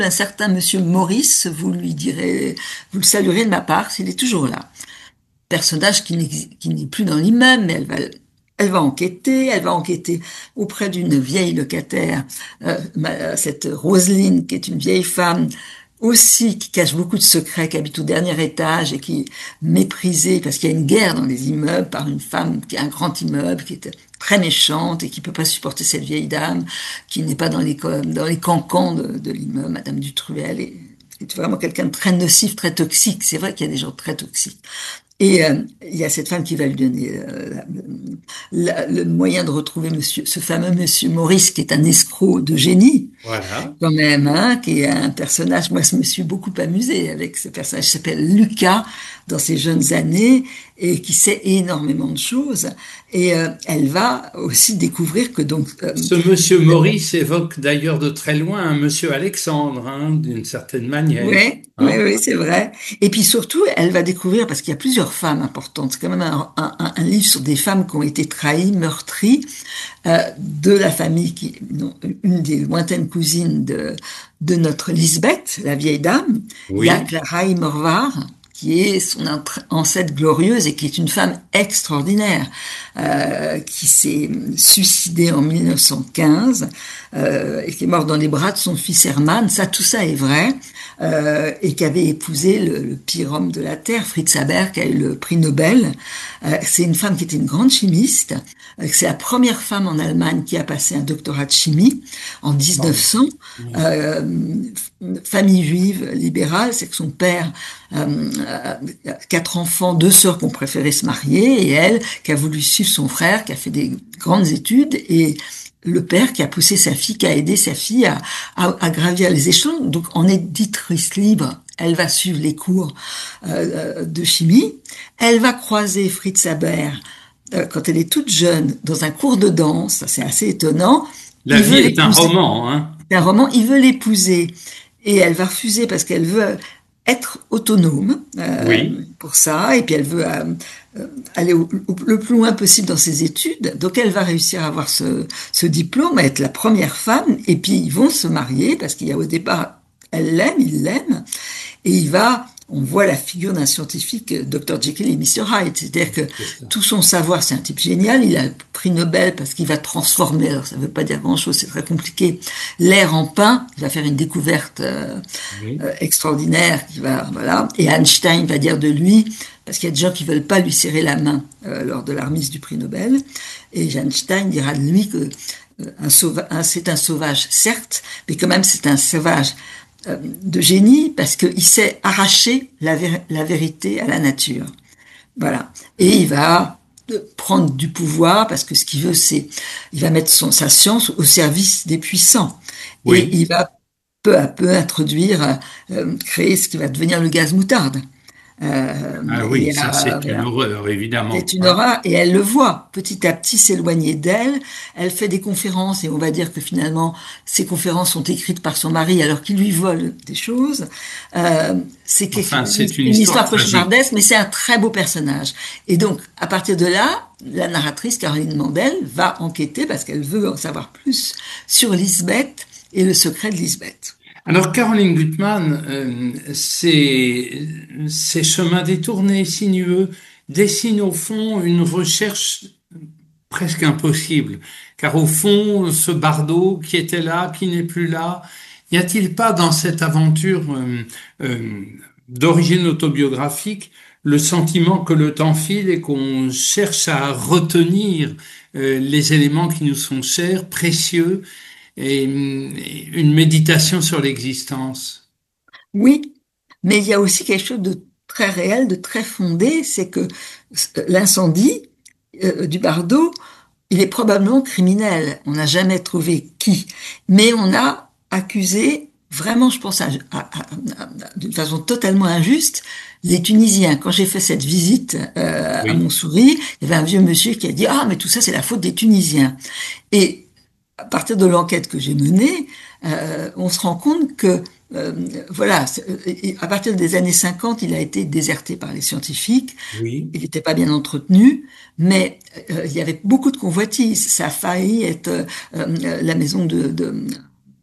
un certain monsieur Maurice, vous le saluerez de ma part, s'il est toujours là. Personnage qui n'est plus dans l'immeuble, mais elle va enquêter auprès d'une vieille locataire, cette Roselyne, qui est une vieille femme aussi qui cache beaucoup de secrets, qui habite au dernier étage et qui est méprisée parce qu'il y a une guerre dans les immeubles par une femme qui a un grand immeuble, qui est très méchante et qui peut pas supporter cette vieille dame, qui n'est pas dans les cancans de l'immeuble, Madame Dutruel, et est vraiment quelqu'un de très nocif, très toxique. C'est vrai qu'il y a des gens très toxiques. Et il y a cette femme qui va lui donner le moyen de retrouver ce fameux monsieur Maurice, qui est un escroc de génie, Voilà. quand même, hein, qui est un personnage. Moi, je me suis beaucoup amusée avec ce personnage qui s'appelle Lucas dans ses jeunes années et qui sait énormément de choses. Et elle va aussi découvrir que donc Ce monsieur Maurice évoque d'ailleurs de très loin un monsieur Alexandre, hein, d'une certaine manière. ouais, Hein. ouais, c'est vrai. Et puis surtout, elle va découvrir, parce qu'il y a plusieurs femmes importantes, c'est quand même un livre sur des femmes qui ont été trahies, meurtries, de la famille, non, une des lointaines cousines de notre Lisbeth, la vieille dame. Il y a Oui, Clara Morvar, qui est son ancêtre glorieuse et qui est une femme extraordinaire, qui s'est suicidée en 1915 et qui est morte dans les bras de son fils Hermann. Ça, tout ça est vrai. Et qui avait épousé le pire homme de la Terre, Fritz Haber, qui a eu le prix Nobel. C'est une femme qui était une grande chimiste. C'est la première femme en Allemagne qui a passé un doctorat de chimie en bon, 1900. oui. Euh, Famille juive libérale, c'est que son père, quatre enfants, deux sœurs qui ont préféré se marier, et elle qui a voulu suivre son frère, qui a fait des grandes études, et le père qui a poussé sa fille, qui a aidé sa fille à gravir les échelons. Donc, en éditrice libre, elle va suivre les cours de chimie. Elle va croiser Fritz Haber quand elle est toute jeune dans un cours de danse. Ça, c'est assez étonnant. La Il vie veut est un l'épouser. roman, hein. C'est un roman. Il veut l'épouser et elle va refuser parce qu'elle veut être autonome Oui. pour ça, et puis elle veut aller le plus loin possible dans ses études. Donc elle va réussir à avoir ce diplôme, à être la première femme, et puis ils vont se marier parce qu'il y a au départ, elle l'aime, il l'aime, et on voit la figure d'un scientifique, Dr. Jekyll et Mr. Hyde. C'est-à-dire que C'est ça. tout son savoir, c'est un type génial. Il a le prix Nobel parce qu'il va transformer, alors ça ne veut pas dire grand-chose, c'est très compliqué, l'air en pain. Il va faire une découverte Oui. extraordinaire voilà. Et Einstein va dire de lui, parce qu'il y a des gens qui veulent pas lui serrer la main lors de la remise du prix Nobel, et Einstein dira de lui que c'est un sauvage, certes, mais quand même c'est un sauvage de génie parce qu'il sait arracher la vérité à la nature. Voilà. Et il va prendre du pouvoir parce que ce qu'il veut, il va mettre sa science au service des puissants. Et Oui. il va peu à peu introduire, créer ce qui va devenir le gaz moutarde. Ah oui, Et ça c'est une voilà. horreur, C'est évidemment. une Hein. horreur et elle le voit petit à petit s'éloigner d'elle. Elle fait des conférences et on va dire que finalement ces conférences sont écrites par son mari alors qu'il lui vole des choses. Enfin, c'est une Une histoire histoire tragique. cauchemardesque, mais c'est un très beau personnage. Et donc à partir de là, la narratrice Caroline Mandel va enquêter parce qu'elle veut en savoir plus sur Lisbeth et le secret de Lisbeth. Alors, Caroline Gutmann, ces chemins détournés, sinueux, dessinent au fond une recherche presque impossible. Car au fond, ce Bardot qui était là, qui n'est plus là, n'y a-t-il pas dans cette aventure euh, d'origine autobiographique le sentiment que le temps file et qu'on cherche à retenir les éléments qui nous sont chers, précieux, et une méditation sur l'existence? Oui, mais il y a aussi quelque chose de très réel, de très fondé, c'est que l'incendie du Bardo, il est probablement criminel. On n'a jamais trouvé qui, mais on a accusé vraiment, je pense, d'une façon totalement injuste, les Tunisiens. Quand j'ai fait cette visite à Oui. Montsouris, il y avait un vieux monsieur qui a dit ah mais tout ça c'est la faute des Tunisiens. Et à partir de l'enquête que j'ai menée, on se rend compte que euh, voilà, à partir des années 50, il a été déserté par les scientifiques. Oui. Il n'était pas bien entretenu, mais il y avait beaucoup de convoitises. Ça a failli être la maison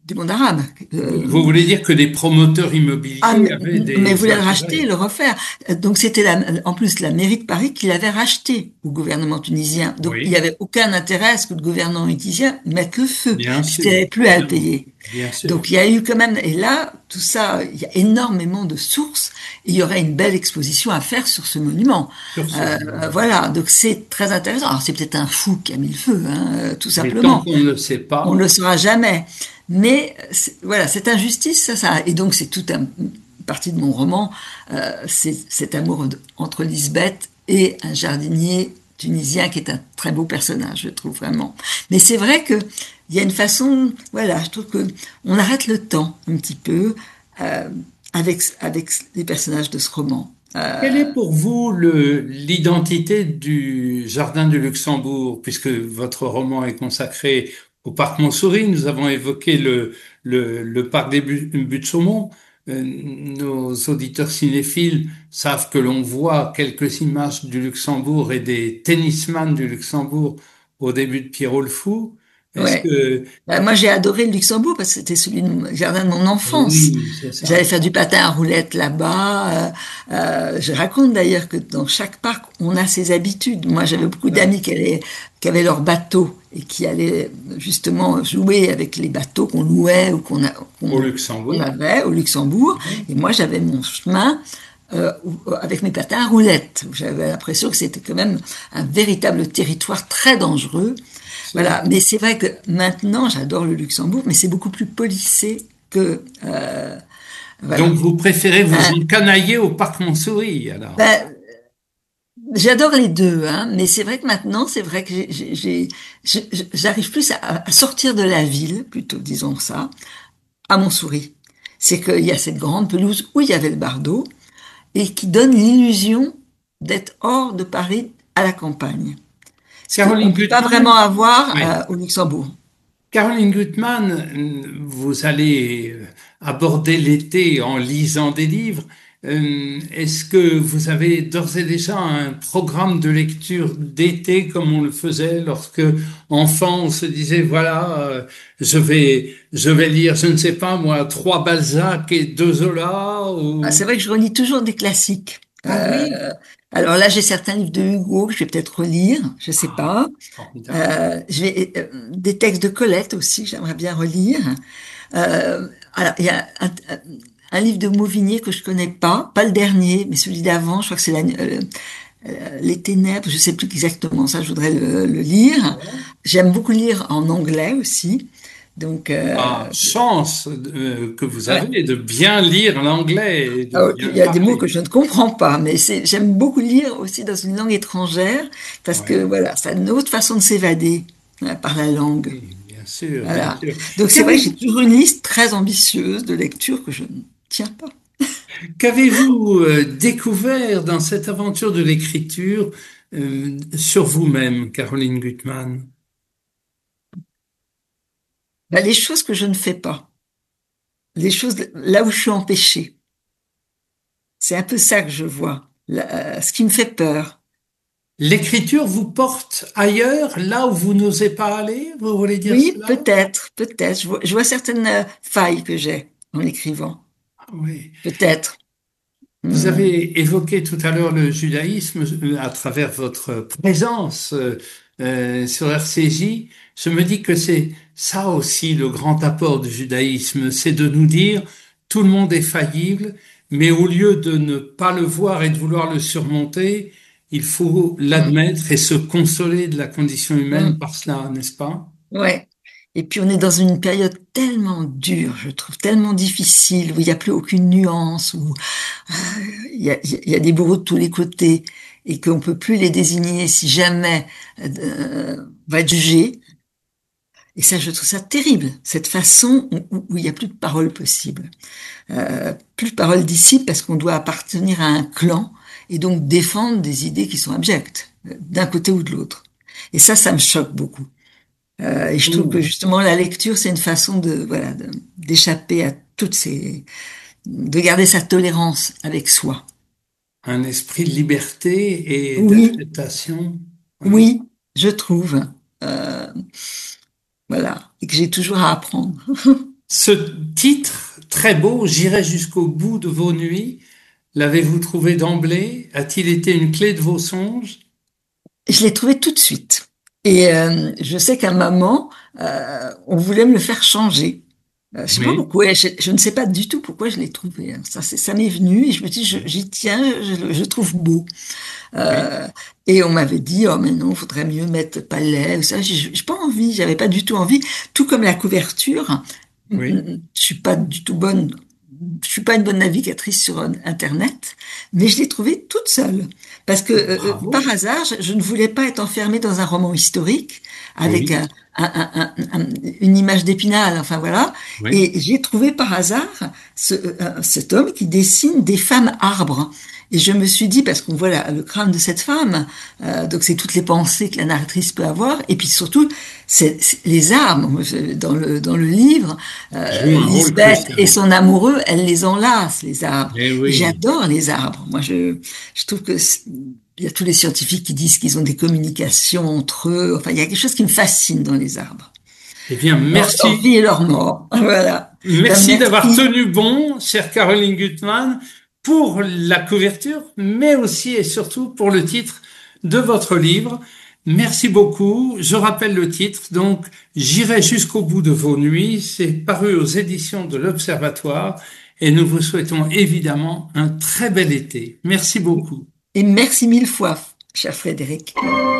du monde arabe. Vous voulez dire que les promoteurs Ah, immobiliers avaient mais des voulait le racheter et intérêts? le refaire. Donc c'était en plus la mairie de Paris qui l'avait racheté au gouvernement tunisien. Donc il n'y Oui, avait aucun intérêt à ce que le gouvernement tunisien mette le feu, bien puisqu'il sûr, n'avait plus à le évidemment, payer. bien sûr. Donc il y a eu quand même, et là, tout ça, il y a énormément de sources, et il y aurait une belle exposition à faire sur ce monument. Sur ce monument. Voilà, donc c'est très intéressant. Alors c'est peut-être un fou qui a mis le feu, hein, tout Mais tant simplement. qu'on ne le sait On ne pas, le saura jamais. Mais voilà, cette injustice, ça. Et donc c'est toute une partie de mon roman, c'est cet amour entre Lisbeth et un jardinier tunisien qui est un très beau personnage, je trouve vraiment. Mais c'est vrai que il y a une façon, voilà, je trouve que on arrête le temps un petit peu euh, avec les personnages de ce roman. quelle est pour vous l'identité du Jardin du Luxembourg, puisque votre roman est consacré au parc Montsouris, nous avons évoqué le parc des Buttes de Chaumont. Nos auditeurs cinéphiles savent que l'on voit quelques images du Luxembourg et des tennisman du Luxembourg au début de Pierrot le Fou. Est-ce Ouais. que... Moi, j'ai adoré le Luxembourg parce que c'était celui le jardin de mon enfance. Oui, c'est ça. J'allais faire du patin à roulettes là-bas. Je raconte d'ailleurs que dans chaque parc, on a ses habitudes. Moi, j'avais beaucoup Ouais. d'amis qui avaient leur bateau et qui allaient justement jouer avec les bateaux qu'on louait ou Au qu'on Luxembourg. avait au Luxembourg. Oui. Et moi, j'avais mon chemin avec mes patins à roulettes. J'avais l'impression que c'était quand même un véritable territoire très dangereux. Voilà, Absolument. mais c'est vrai que maintenant, j'adore le Luxembourg, mais c'est beaucoup plus policé que Donc, voilà. vous préférez vous Hein, encanailler au parc Montsouris, alors? ben, j'adore les deux, hein, mais c'est vrai que maintenant, c'est vrai que j'arrive plus à sortir de la ville, plutôt, disons ça, à Montsouris. C'est qu'il y a cette grande pelouse où il y avait le bardeau et qui donne l'illusion d'être hors de Paris à la campagne. Ce qu'on ne Caroline peut pas Gutmann, vraiment avoir oui. au Luxembourg. Caroline Gutmann, vous allez aborder l'été en lisant des livres. Est-ce que vous avez d'ores et déjà un programme de lecture d'été comme on le faisait lorsque enfant on se disait voilà je vais lire je ne sais pas moi trois Balzac et deux Zola Ah, ou c'est vrai que je relis toujours des classiques. ah oui Alors là, j'ai certains livres de Hugo que je vais peut-être relire, je sais ah pas. formidable Des textes de Colette aussi que j'aimerais bien relire. Alors, il y a un livre de Mauvigné que je connais pas le dernier, mais celui d'avant, je crois que c'est Les Ténèbres, je sais plus exactement ça, je voudrais le lire. J'aime beaucoup lire en anglais aussi. Donc, ah chance que vous voilà. avez de bien lire l'anglais et de Alors, bien il le y a des mots que parler. je ne comprends pas, mais j'aime beaucoup lire aussi dans une langue étrangère parce que Ouais. voilà, c'est une autre façon de s'évader hein, par la langue. Oui, bien sûr, bien Voilà. sûr. Donc c'est vrai que j'ai Qu'avez- toujours une liste très ambitieuse de lectures que je ne tiens pas. Qu'avez-vous découvert dans cette aventure de l'écriture sur vous-même, Caroline Gutmann? Ben, les choses que je ne fais pas, les choses là où je suis empêchée, c'est un peu ça que je vois, ce qui me fait peur. L'écriture vous porte ailleurs, là où vous n'osez pas aller, vous voulez dire Oui, cela? peut-être. Je vois certaines failles que j'ai en écrivant. Ah oui. Peut-être. Vous Hmm. avez évoqué tout à l'heure le judaïsme à travers votre présence sur RCJ. Je me dis que c'est ça aussi le grand apport du judaïsme, c'est de nous dire tout le monde est faillible, mais au lieu de ne pas le voir et de vouloir le surmonter, il faut Hmm. l'admettre et se consoler de la condition humaine Hmm. par cela, n'est-ce pas? Ouais. Et puis on est dans une période tellement dure, je trouve, tellement difficile, où il n'y a plus aucune nuance, où euh, il y a des bourreaux de tous les côtés, et qu'on peut plus les désigner si jamais va être jugé. Et ça, je trouve ça terrible, cette façon où il n'y a plus de parole possible. Plus de parole d'ici parce qu'on doit appartenir à un clan et donc défendre des idées qui sont abjectes, d'un côté ou de l'autre. Et ça me choque beaucoup. Et je trouve que Mmh. justement la lecture, c'est une façon de voilà d'échapper à toutes ces, de garder sa tolérance avec soi. Un esprit de liberté et Oui, d'acceptation. Oui. oui, je trouve. Euh, voilà, et que j'ai toujours à apprendre. Ce titre, très beau, J'irai jusqu'au bout de vos nuits, l'avez-vous trouvé d'emblée? A-t-il été une clé de vos songes? Je l'ai trouvé tout de suite. Et je sais qu'à un moment, on voulait me le faire changer. Je sais pas Oui, pourquoi, je ne sais pas du tout pourquoi je l'ai trouvé, hein. Ça m'est venu et je me dis, j'y tiens, je le trouve beau. oui, Euh, et on m'avait dit, oh mais non, faudrait mieux mettre Palais, ou ça. J'ai pas envie, j'avais pas du tout envie. Tout comme la couverture, oui. je suis pas du tout bonne, je suis pas une bonne navigatrice sur Internet, mais je l'ai trouvée toute seule. Parce que par Bravo. hasard, je ne voulais pas être enfermée dans un roman historique avec Oui, une image d'Épinal, enfin voilà. oui. Et j'ai trouvé par hasard cet homme qui dessine des femmes arbres. Et je me suis dit, parce qu'on voit le crâne de cette femme, donc c'est toutes les pensées que la narratrice peut avoir, et puis surtout, c'est les arbres. Dans le livre, Joue un rôle Lisbeth et crucial. son amoureux, elles les enlacent, les arbres. Eh Et oui. j'adore les arbres. Moi, je trouve que il y a tous les scientifiques qui disent qu'ils ont des communications entre eux. Enfin, il y a quelque chose qui me fascine dans les arbres. Eh bien, Leur vie et leur mort. Voilà. Ben, merci d'avoir merci. tenu bon, chère Caroline Gutmann, pour la couverture, mais aussi et surtout pour le titre de votre livre. Merci beaucoup. Je rappelle le titre, donc, J'irai jusqu'au bout de vos nuits. C'est paru aux éditions de l'Observatoire et nous vous souhaitons évidemment un très bel été. Merci beaucoup. Et merci mille fois, cher Frédéric.